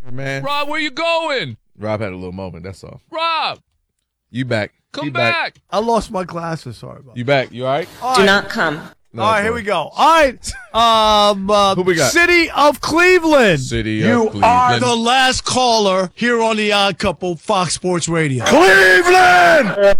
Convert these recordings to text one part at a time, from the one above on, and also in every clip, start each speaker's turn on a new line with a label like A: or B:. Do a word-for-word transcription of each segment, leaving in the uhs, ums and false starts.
A: Man.
B: Rob, where you going?
A: Rob had a little moment, that's all.
B: Rob!
A: You back.
B: Come
A: He
B: back.
A: back.
C: I lost my glasses. Sorry about that.
A: You back. You all right?
C: All
D: Do
C: right.
D: not come.
A: No,
C: All right,
A: boy.
C: here we go. All right. Um, uh,
A: Who we got?
C: City of Cleveland.
A: City
E: You
A: of Cleveland.
E: are the last caller here on the Odd Couple, Fox Sports Radio.
A: Cleveland!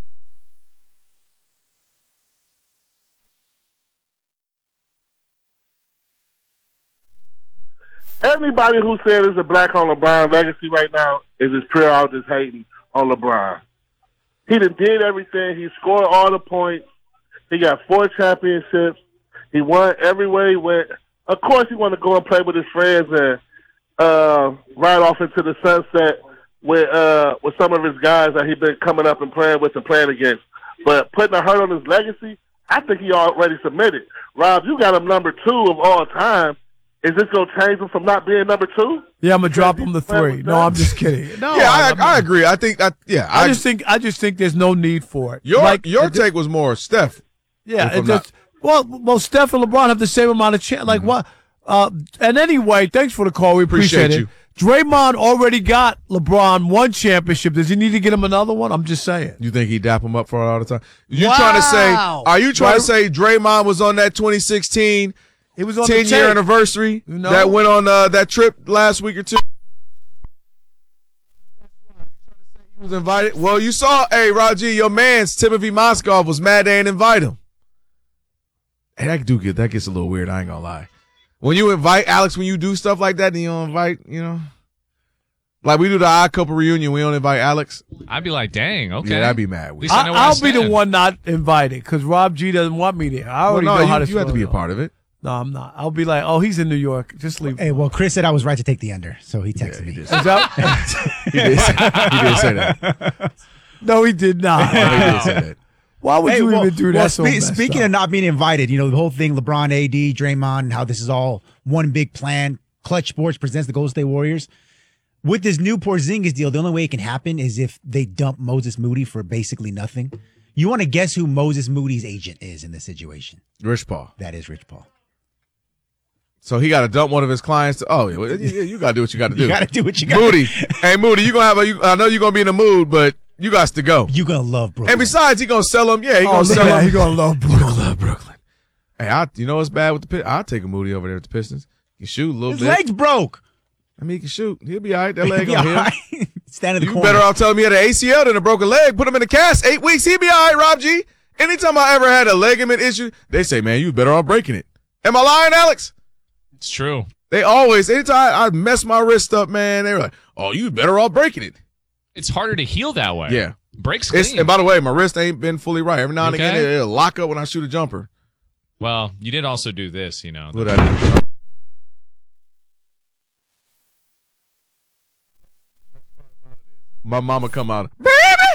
F: Anybody who said there's a black on LeBron legacy right now is just pure out just hating on LeBron. He done did everything. He scored all the points. He got four championships. He won everywhere he went. Of course, he wanted to go and play with his friends and uh, ride off into the sunset with uh, with some of his guys that he's been coming up and playing with and playing against. But putting a hurt on his legacy, I think he already submitted. Rob, you got him number two of all time. Is this going to change him from not being number two?
C: Yeah, I'm gonna drop him to three. No, I'm just kidding. No,
A: Yeah, I,
C: I'm-
A: I agree. I think that. Yeah,
C: I just think I just think there's no need for it.
A: your
C: Like,
A: your
C: it-
A: take was more Steph.
C: Yeah,
A: if
C: it
A: I'm not-
C: just, well, well, Steph and LeBron have the same amount of chance. Like
A: Mm-hmm.
C: what? Uh, and anyway, thanks for the call. We appreciate,
A: Appreciate
C: it. Draymond already got LeBron one championship. Does he need to get him another one? I'm just saying.
A: You think he dap him up for it all the time? You
C: Wow.
A: trying to say? Are you trying
C: Right.
A: to say Draymond was on that twenty sixteen
C: He was on
A: ten
C: the
A: year
C: tape.
A: anniversary
C: No.
A: that went on uh, that trip last week or two? He was invited. Well, you saw, hey, Raji, your man's Timothy Moskov was mad they didn't invite him. Hey, that do get that gets a little weird. I ain't gonna lie. When you invite Alex, when you do stuff like that, and you don't invite, you know, like we do the Odd Couple reunion, we don't invite Alex.
B: I'd be like, dang, okay.
A: Yeah, I'd be mad
B: At
A: with
B: least
A: you.
B: I know
C: I,
B: where I
C: I'll be the
B: stand.
C: one not invited because Rob G doesn't want me there. I
A: Well,
C: already
A: no,
C: know
A: you,
C: how this
A: you have to be a
C: goes.
A: part of it.
C: No, I'm not. I'll be like, oh, he's in New York. Just leave.
G: Hey, well, Chris said I was right to take the under, so he texted me.
C: Is that?
A: He did, say, he did say that.
C: No, he did not.
A: He did say that.
C: Why would
G: Hey,
C: you
G: well,
C: even do that?
G: well,
C: so
G: spe-
C: messed
G: speaking
C: up?
G: of not being invited, you know, the whole thing, LeBron, A D, Draymond, how this is all one big plan. Clutch Sports presents the Golden State Warriors. With this new Porzingis deal, the only way it can happen is if they dump Moses Moody for basically nothing. You want to guess who Moses Moody's agent is in this situation?
A: Rich Paul.
G: That is Rich Paul.
A: So he got to dump one of his clients. To, oh, yeah, well, you, you got to do what you got to do.
G: You got to do what you got.
A: Moody. Hey, Moody, you gonna have a, you, I know you're going to be in the mood, but you got to go.
G: You're going to love Brooklyn.
A: And besides, he going to sell them. Yeah, he
C: Oh,
A: going to
C: look
A: sell
C: at that.
A: them.
C: He gonna love Brooklyn.
A: love Brooklyn. Hey, I, you know what's bad with the Pistons? I'll take a Moody over there with the Pistons. He can shoot a little
G: His
A: bit.
G: legs broke.
A: I mean, he can shoot. He'll be all right. That leg
G: Yeah,
A: on him.
G: right. Stand in the
A: You
G: corner.
A: better off telling me he had an A C L than a broken leg. Put him in a cast. Eight weeks. He'll be all right, Rob G. Anytime I ever had a ligament issue, they say, man, you better off breaking it. Am I lying, Alex?
B: It's true.
A: They always, anytime I mess my wrist up, man, they were like, oh, you better off breaking it.
B: It's harder to heal that way.
A: Yeah.
B: Breaks
A: It's,
B: clean.
A: and by the way, my wrist ain't been fully right. Every now and
B: Okay.
A: again, it, it'll lock up when I shoot a jumper.
B: Well, you did also do this, you know.
A: What I do? My mama come out, baby.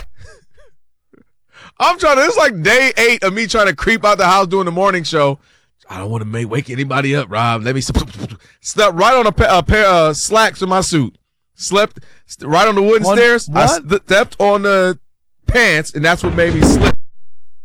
A: I'm trying to. It's like day eight of me trying to creep out the house doing the morning show. I don't want to make wake anybody up, Rob. Let me slept right on a, pa- a pair of slacks in my suit. Slept st- right on the wooden
C: What?
A: stairs. I
C: What?
A: st- stepped on the pants, and that's what made me slip.